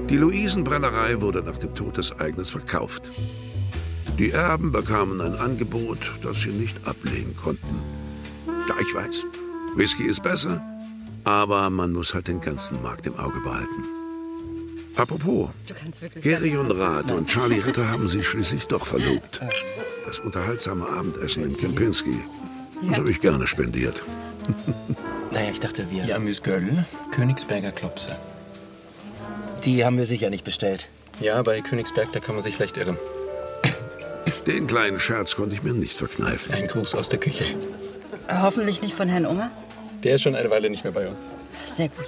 Die Luisenbrennerei wurde nach dem Tod des Eigners verkauft. Die Erben bekamen ein Angebot, das sie nicht ablehnen konnten. Ja, ich weiß, Whisky ist besser, aber man muss halt den ganzen Markt im Auge behalten. Apropos, Gerion Rath und Charlie Ritter haben sich schließlich doch verlobt. Das unterhaltsame Abendessen in Kempinski, das habe ich gerne spendiert. Naja, ich dachte, wir... Die Amüsgöl, Königsberger Klopse. Die haben wir sicher nicht bestellt. Ja, bei Königsberg, da kann man sich leicht irren. Den kleinen Scherz konnte ich mir nicht verkneifen. Ein Gruß aus der Küche. Hoffentlich nicht von Herrn Unger? Der ist schon eine Weile nicht mehr bei uns. Sehr gut.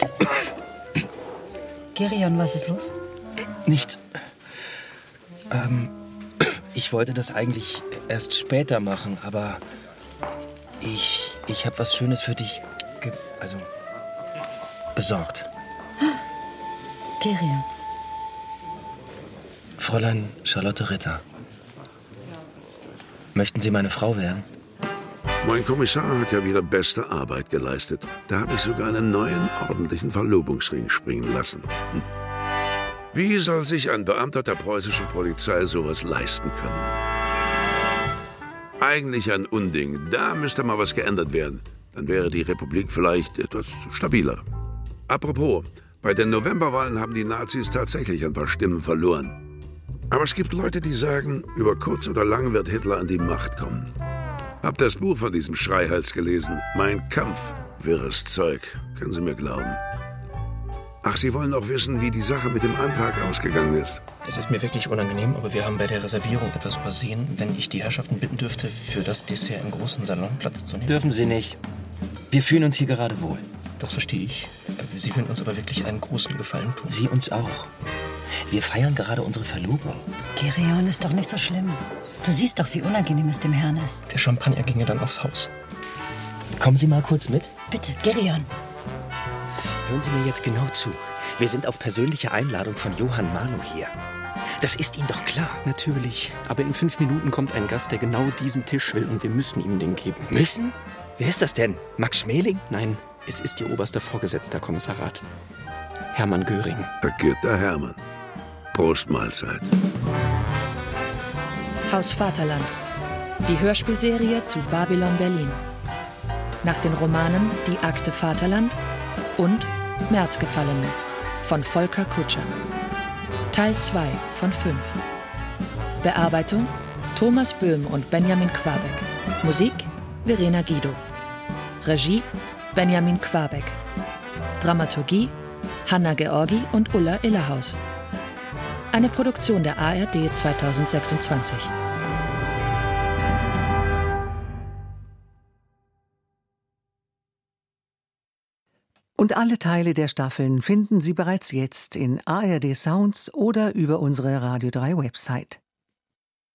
Gerion, was ist los? Nichts. Ich wollte das eigentlich erst später machen, aber ich habe was Schönes für dich besorgt. Gerion. Fräulein Charlotte Ritter. Möchten Sie meine Frau werden? Mein Kommissar hat ja wieder beste Arbeit geleistet. Da habe ich sogar einen neuen, ordentlichen Verlobungsring springen lassen. Wie soll sich ein Beamter der preußischen Polizei sowas leisten können? Eigentlich ein Unding. Da müsste mal was geändert werden. Dann wäre die Republik vielleicht etwas stabiler. Apropos, bei den Novemberwahlen haben die Nazis tatsächlich ein paar Stimmen verloren. Aber es gibt Leute, die sagen, über kurz oder lang wird Hitler an die Macht kommen. Hab das Buch von diesem Schreihals gelesen. Mein Kampf. Wirres Zeug. Können Sie mir glauben. Ach, Sie wollen auch wissen, wie die Sache mit dem Antrag ausgegangen ist. Es ist mir wirklich unangenehm, aber wir haben bei der Reservierung etwas übersehen. Wenn ich die Herrschaften bitten dürfte, für das Dessert im großen Salon Platz zu nehmen. Dürfen Sie nicht. Wir fühlen uns hier gerade wohl. Das verstehe ich. Sie würden uns aber wirklich einen großen Gefallen tun. Sie uns auch. Wir feiern gerade unsere Verlobung. Gerion, ist doch nicht so schlimm. Du siehst doch, wie unangenehm es dem Herrn ist. Der Champagner ginge dann aufs Haus. Kommen Sie mal kurz mit. Bitte, Gerion. Hören Sie mir jetzt genau zu. Wir sind auf persönliche Einladung von Johann Marlow hier. Das ist Ihnen doch klar. Natürlich. Aber in 5 Minuten kommt ein Gast, der genau diesen Tisch will und wir müssen ihm den geben. Müssen? Wer ist das denn? Max Schmeling? Nein, es ist Ihr oberster Vorgesetzter, Kommissar Rath. Hermann Göring. Ergüter Hermann. Prost Mahlzeit. Haus Vaterland. Die Hörspielserie zu Babylon Berlin. Nach den Romanen Die Akte Vaterland und Märzgefallene von Volker Kutscher. Teil 2 von 5. Bearbeitung Thomas Böhm und Benjamin Quabeck. Musik Verena Guido. Regie Benjamin Quabeck. Dramaturgie Hanna Georgi und Ulla Illerhaus. Eine Produktion der ARD 2026. Und alle Teile der Staffeln finden Sie bereits jetzt in ARD Sounds oder über unsere Radio 3 Website.